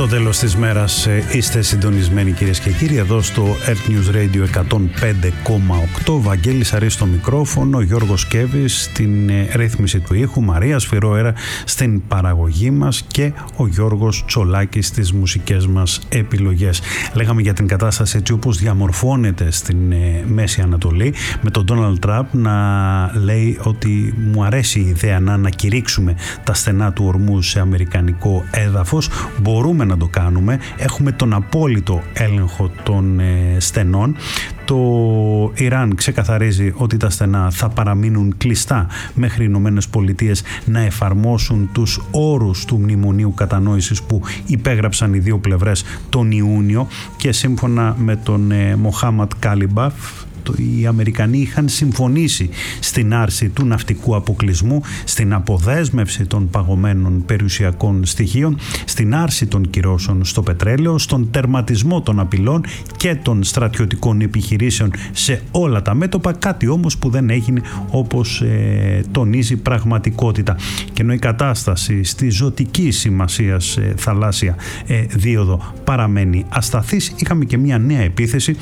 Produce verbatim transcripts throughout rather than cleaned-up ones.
Στο τέλος της μέρας είστε συντονισμένοι, κυρίες και κύριοι, εδώ στο Earth News Radio εκατόν πέντε κόμμα οκτώ. Βαγγέλης Αρής στο μικρόφωνο, Γιώργος Κέβης στην ρύθμιση του ήχου, Μαρία Σφυρόερα στην παραγωγή μας και ο Γιώργος Τσολάκης στις μουσικές μας επιλογές. Λέγαμε για την κατάσταση έτσι όπως διαμορφώνεται στην Μέση Ανατολή, με τον Ντόναλντ Τραμπ να λέει ότι μου αρέσει η ιδέα να ανακηρύξουμε τα στενά του ορμού σε αμερικανικό έδαφος. Μπορούμε να το κάνουμε, έχουμε τον απόλυτο έλεγχο των ε, στενών. Το Ιράν ξεκαθαρίζει ότι τα στενά θα παραμείνουν κλειστά μέχρι οι Ηνωμένες Πολιτείες να εφαρμόσουν τους όρους του Μνημονίου Κατανόησης που υπέγραψαν οι δύο πλευρές τον Ιούνιο, και σύμφωνα με τον ε, Μοχάμαντ Κάλιμπαφ, οι Αμερικανοί είχαν συμφωνήσει στην άρση του ναυτικού αποκλεισμού, στην αποδέσμευση των παγωμένων περιουσιακών στοιχείων, στην άρση των κυρώσεων στο πετρέλαιο, στον τερματισμό των απειλών και των στρατιωτικών επιχειρήσεων σε όλα τα μέτωπα, κάτι όμως που δεν έγινε όπως ε, τονίζει πραγματικότητα. Και ενώ η κατάσταση στη ζωτική σημασίας ε, θαλάσσια ε, δίωδο παραμένει ασταθής, είχαμε και μια νέα επίθεση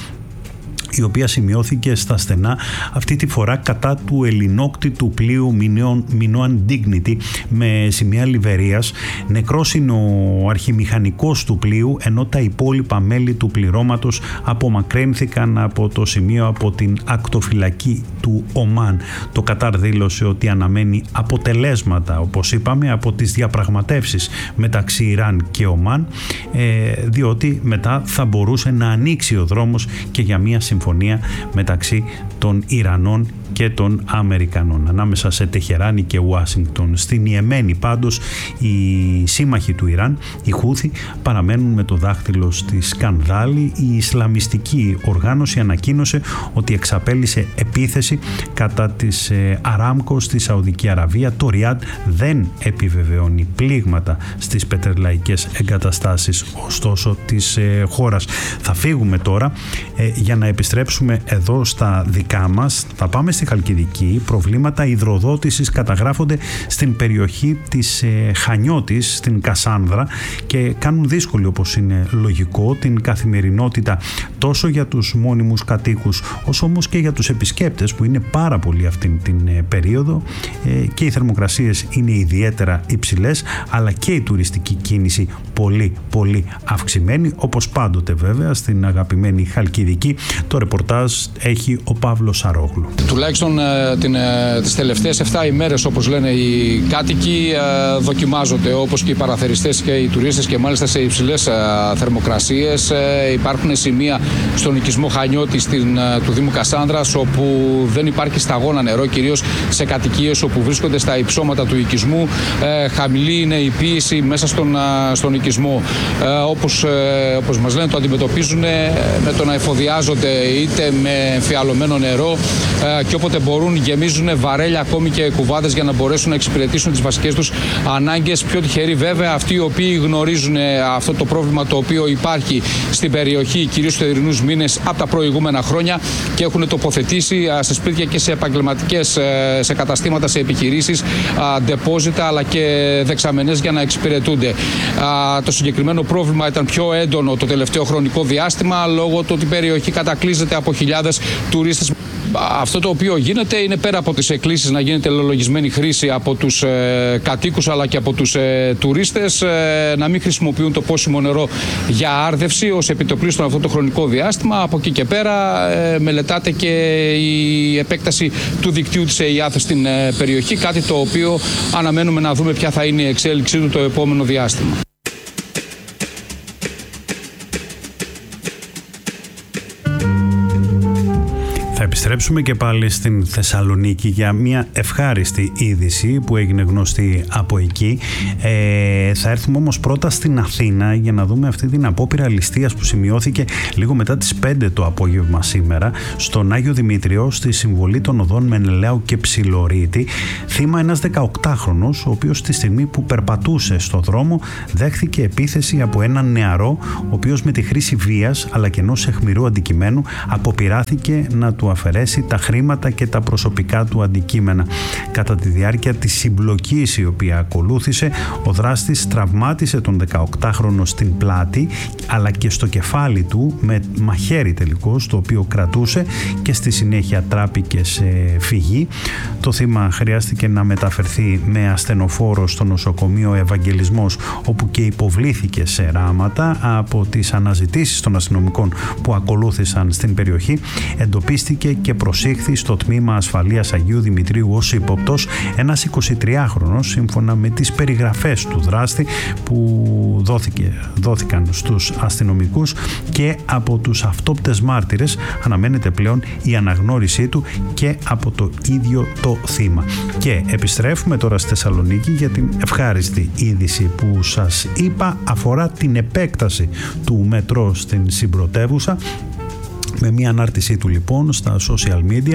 η οποία σημειώθηκε στα στενά, αυτή τη φορά κατά του ελληνόκτητου πλοίου Minoan Dignity με σημαία Λιβερίας. Νεκρός είναι ο αρχιμηχανικός του πλοίου, ενώ τα υπόλοιπα μέλη του πληρώματος απομακρύνθηκαν από το σημείο από την ακτοφυλακή του Ομάν. Το Κατάρ δήλωσε ότι αναμένει αποτελέσματα, όπως είπαμε, από τις διαπραγματεύσεις μεταξύ Ιράν και Ομάν, διότι μετά θα μπορούσε να ανοίξει ο δρόμος και για μια συμφωνία μεταξύ των Ιρανών και των Αμερικανών, ανάμεσα σε Τεχεράνη και Ουάσιγκτον. Στην Ιεμένη πάντως οι σύμμαχοι του Ιράν, οι Χούθι, παραμένουν με το δάχτυλο στη σκανδάλη. Η Ισλαμιστική οργάνωση ανακοίνωσε ότι εξαπέλυσε επίθεση κατά της Αράμκο στη Σαουδική Αραβία. Το Ριάντ δεν επιβεβαιώνει πλήγματα στις πετρελαϊκές εγκαταστάσεις ωστόσο της χώρας. Θα φύγουμε τώρα ε, για να επιστρέψουμε εδώ στα δικά μας. Θα πάμε στη Χαλκιδική. Προβλήματα υδροδότησης καταγράφονται στην περιοχή της ε, Χανιώτης, στην Κασάνδρα, και κάνουν δύσκολη, όπως είναι λογικό, την καθημερινότητα τόσο για τους μόνιμους κατοίκους όσο όμως και για τους επισκέπτες, που είναι πάρα πολλοί αυτήν την ε, περίοδο, ε, και οι θερμοκρασίες είναι ιδιαίτερα υψηλές, αλλά και η τουριστική κίνηση πολύ πολύ αυξημένη, όπως πάντοτε βέβαια στην αγαπημένη Χαλκιδική. Το ρεπορτάζ έχει ο Παύλος Σαρόγλου. Τουλάχιστον την, τις τελευταίες εφτά ημέρες, όπως λένε οι κάτοικοι, δοκιμάζονται, όπως και οι παραθεριστές και οι τουρίστες, και μάλιστα σε υψηλές θερμοκρασίες. Υπάρχουν σημεία στον οικισμό Χανιώτη στην, του Δήμου Κασάνδρας όπου δεν υπάρχει σταγόνα νερό, κυρίως σε κατοικίες όπου βρίσκονται στα υψώματα του οικισμού. Χαμηλή είναι η ποίηση μέσα στον, στον οικισμό. Όπως, όπως μας λένε, το αντιμετωπίζουν με το να εφοδιάζονται είτε με εμφιαλωμένο νερό, και όποτε μπορούν γεμίζουν βαρέλια ακόμη και κουβάδες για να μπορέσουν να εξυπηρετήσουν τις βασικές τους ανάγκες. Πιο τυχεροί βέβαια αυτοί οι οποίοι γνωρίζουν αυτό το πρόβλημα το οποίο υπάρχει στην περιοχή, κυρίως στους θερινούς μήνες, από τα προηγούμενα χρόνια, και έχουν τοποθετήσει σε σπίτια και σε επαγγελματικές, σε καταστήματα, σε επιχειρήσεις, ντεπόζιτα αλλά και δεξαμενές για να εξυπηρετούνται. Το συγκεκριμένο πρόβλημα ήταν πιο έντονο το τελευταίο χρονικό διάστημα, λόγω του ότι η περιοχή κατακλείζεται από χιλιάδες τουρίστες. Αυτό το οποίο γίνεται είναι, πέρα από τις εκκλήσεις να γίνεται λογισμένη χρήση από τους ε, κατοίκους αλλά και από τους ε, τουρίστες, ε, να μην χρησιμοποιούν το πόσιμο νερό για άρδευση ως επιτοπλίστων αυτό το χρονικό διάστημα. Από εκεί και πέρα ε, μελετάται και η επέκταση του δικτύου της ΕΙΑΘ στην ε, περιοχή, κάτι το οποίο αναμένουμε να δούμε ποια θα είναι η εξέλιξή του το επόμενο διάστημα. Θα επιστρέψουμε και πάλι στην Θεσσαλονίκη για μια ευχάριστη είδηση που έγινε γνωστή από εκεί. Ε, θα έρθουμε όμως πρώτα στην Αθήνα για να δούμε αυτή την απόπειρα ληστείας που σημειώθηκε λίγο μετά τις πέντε το απόγευμα σήμερα στον Άγιο Δημήτριο, στη συμβολή των οδών Μενελαίου και Ψιλορίτη. Θύμα ένας δεκαοκτάχρονος, ο οποίος τη στιγμή που περπατούσε στο δρόμο δέχθηκε επίθεση από έναν νεαρό, ο οποίος με τη χρήση βίας αλλά και ενός αιχμηρού αντικειμένου αποπειράθηκε να του αφαιρέσει τα χρήματα και τα προσωπικά του αντικείμενα. Κατά τη διάρκεια της συμπλοκής η οποία ακολούθησε, ο δράστης Θεσσαλονίκης τραυμάτισε τον δεκαοκτάχρονο στην πλάτη αλλά και στο κεφάλι του με μαχαίρι τελικώς, το οποίο κρατούσε, και στη συνέχεια τράπηκε σε φυγή. Το θύμα χρειάστηκε να μεταφερθεί με ασθενοφόρο στο νοσοκομείο Ευαγγελισμός, όπου και υποβλήθηκε σε ράματα. Από τις αναζητήσεις των αστυνομικών που ακολούθησαν στην περιοχή, εντοπίστηκε και προσήχθη στο τμήμα ασφαλείας Αγίου Δημητρίου ως ύποπτος ένας εικοσιτριάχρονος, σύμφωνα με τις περιγραφές του δράστη που δόθηκε, δόθηκαν στους αστυνομικούς, και από τους αυτόπτες μάρτυρες αναμένεται πλέον η αναγνώρισή του και από το ίδιο το θύμα. Και επιστρέφουμε τώρα στη Θεσσαλονίκη για την ευχάριστη είδηση που σας είπα. Αφορά την επέκταση του μετρό στην συμπρωτεύουσα. Με μια ανάρτησή του λοιπόν στα social media,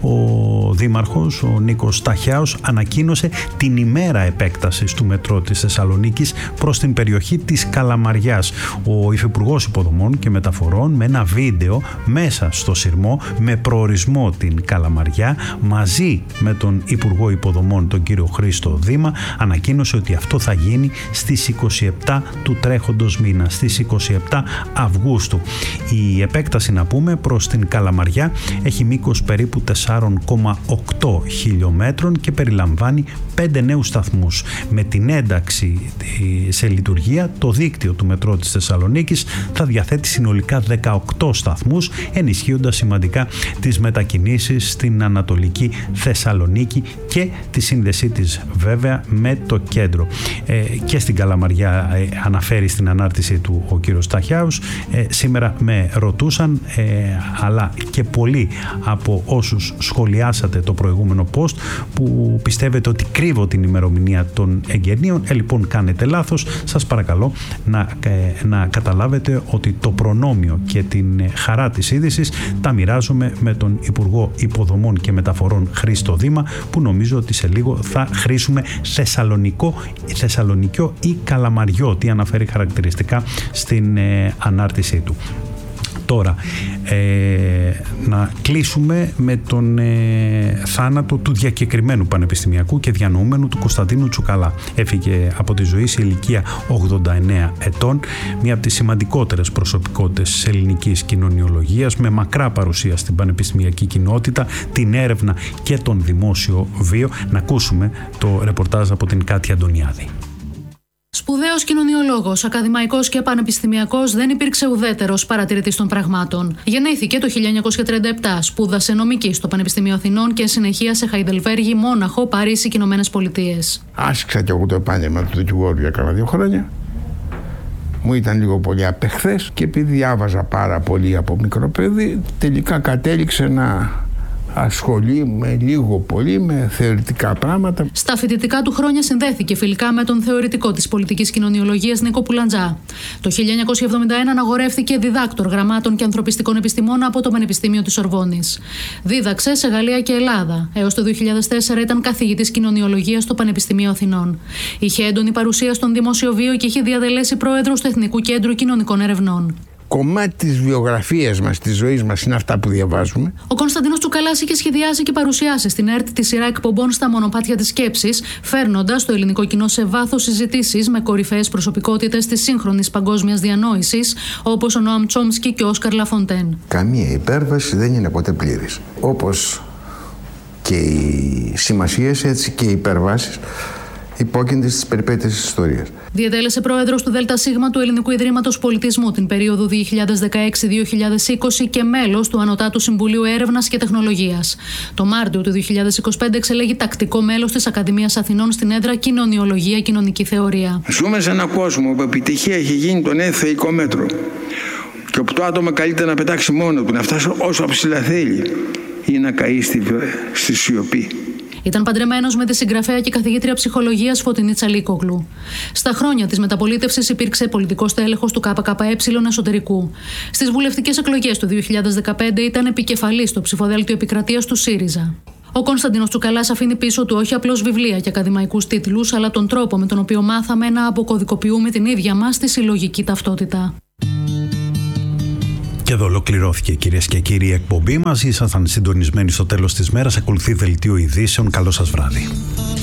ο δήμαρχος, ο Νίκος Ταχιάος, ανακοίνωσε την ημέρα επέκτασης του μετρό της Θεσσαλονίκης προς την περιοχή της Καλαμαριάς. Ο Υφυπουργός Υποδομών και Μεταφορών, με ένα βίντεο μέσα στο σειρμό με προορισμό την Καλαμαριά, μαζί με τον Υπουργό Υποδομών, τον κύριο Χρήστο Δήμα, ανακοίνωσε ότι αυτό θα γίνει στις είκοσι επτά του τρέχοντος μήνα, στις είκοσι επτά Αυγούστου. Η επέκταση, να πούμε, προς την Καλαμαριά έχει μήκος περίπου τέσσερα κόμμα οκτώ χιλιόμετρων και περιλαμβάνει πέντε νέους σταθμούς. Με την ένταξη σε λειτουργία, το δίκτυο του μετρό της Θεσσαλονίκης θα διαθέτει συνολικά δεκαοκτώ σταθμούς, ενισχύοντας σημαντικά τις μετακινήσεις στην Ανατολική Θεσσαλονίκη και τη σύνδεσή της βέβαια με το κέντρο. Ε, και στην Καλαμαριά ε, αναφέρει στην ανάρτηση του ο κύριος Ταχιάους. Ε, σήμερα με ρωτούσαν, ε, αλλά και πολλοί από όσους σχολιάσατε το προηγούμενο post, που πιστεύετε ότι κρύβω την ημερομηνία των εγγενείων. Ε, λοιπόν, κάνετε λάθος. Σας παρακαλώ να, ε, να καταλάβετε ότι το προνόμιο και την χαρά της είδησης τα μοιράζομαι με τον Υπουργό Υποδομών και Μεταφορών Χρήστο Δήμα, που νομίζω ότι σε λίγο θα χρήσουμε θεσσαλονικό, θεσσαλονικιό ή καλαμαριό, τι αναφέρει χαρακτηριστικά στην ε, ανάρτησή του. Τώρα, ε, να κλείσουμε με τον ε, θάνατο του διακεκριμένου πανεπιστημιακού και διανοούμενου του Κωνσταντίνου Τσουκαλά. Έφυγε από τη ζωή σε ηλικία ογδόντα εννέα ετών, μία από τις σημαντικότερες προσωπικότητες της ελληνικής κοινωνιολογίας, με μακρά παρουσία στην πανεπιστημιακή κοινότητα, την έρευνα και τον δημόσιο βίο. Να ακούσουμε το ρεπορτάζ από την Κάτια Αντωνιάδη. Σπουδαίος κοινωνιολόγος, ακαδημαϊκός και πανεπιστημιακός, δεν υπήρξε ουδέτερος παρατηρητής των πραγμάτων. Γεννήθηκε το χίλια εννιακόσια τριάντα επτά, σπούδασε νομική στο Πανεπιστήμιο Αθηνών και συνεχεία σε Χαϊντελβέργη, Μόναχο, Παρίσι και Ηνωμένες Πολιτείες. Άσκησα και εγώ το επάγγελμα του δικηγόρου για κάνα δύο χρόνια. Μου ήταν λίγο πολύ απεχθές και επειδή διάβαζα πάρα πολύ από μικρό παιδί, τελικά κατέληξε να ασχολείμαι λίγο πολύ με θεωρητικά πράγματα. Στα φοιτητικά του χρόνια συνδέθηκε φιλικά με τον θεωρητικό της πολιτικής κοινωνιολογίας Νίκο Πουλαντζά. Το χίλια εννιακόσια εβδομήντα ένα αναγορεύτηκε διδάκτορ γραμμάτων και ανθρωπιστικών επιστημών από το Πανεπιστήμιο της Σορβόνης. Δίδαξε σε Γαλλία και Ελλάδα. Έως το δύο χιλιάδες τέσσερα ήταν καθηγητής κοινωνιολογίας στο Πανεπιστήμιο Αθηνών. Είχε έντονη παρουσία στον δημόσιο βίο και είχε διαδελέσει πρόεδρος του Εθνικού Κέντρου Κοινωνικών Ερευνών. Κομμάτι της βιογραφίας μας, της ζωής μας, είναι αυτά που διαβάζουμε. Ο Κωνσταντίνος Τσουκαλάς είχε σχεδιάσει και παρουσιάσει στην ΕΡΤ τη σειρά εκπομπών στα μονοπάτια της σκέψης, φέρνοντας το ελληνικό κοινό σε βάθος συζητήσεις με κορυφαίες προσωπικότητες της σύγχρονης παγκόσμιας διανόησης, όπως ο Νοάμ Τσόμσκι και ο Όσκαρ Λαφοντέν. Καμία υπέρβαση δεν είναι ποτέ πλήρης. Όπως και οι σημασίες, έτσι και οι υπερβάσεις υπόκεινται στις περιπέτειες της ιστορίας. Διετέλεσε πρόεδρος του ΔΣ του Ελληνικού Ιδρύματος Πολιτισμού την περίοδο δύο χιλιάδες δεκαέξι με δύο χιλιάδες είκοσι και μέλος του Ανωτάτου Συμβουλίου Έρευνας και Τεχνολογίας. Το Μάρτιο του δύο χιλιάδες είκοσι πέντε εξελέγει τακτικό μέλος της Ακαδημίας Αθηνών στην έδρα Κοινωνιολογία, Κοινωνική Θεωρία. Ζούμε σε έναν κόσμο που επιτυχία έχει γίνει το νέο θεϊκό μέτρο. Και όπου το άτομο καλείται να πετάξει μόνο του, να φτάσει όσο ψηλά θέλει ή να καεί στη, στη σιωπή. Ήταν παντρεμένος με τη συγγραφέα και καθηγήτρια ψυχολογίας Φωτεινή Τσαλίκογλου. Στα χρόνια της μεταπολίτευσης υπήρξε πολιτικός τέλεχος του ΚΚΕ εσωτερικού. Στις βουλευτικές εκλογές του δύο χιλιάδες δεκαπέντε ήταν επικεφαλής στο ψηφοδέλτιο επικρατείας του ΣΥΡΙΖΑ. Ο Κωνσταντίνος Τσουκαλάς αφήνει πίσω του όχι απλώς βιβλία και ακαδημαϊκούς τίτλους, αλλά τον τρόπο με τον οποίο μάθαμε να αποκωδικοποιούμε την ίδια μας τη συλλογική ταυτότητα. Και εδώ ολοκληρώθηκε, κυρίες και κύριοι, η εκπομπή μας. Ήσασταν συντονισμένοι στο τέλος της μέρας. Ακολουθεί δελτίο ειδήσεων. Καλό σας βράδυ.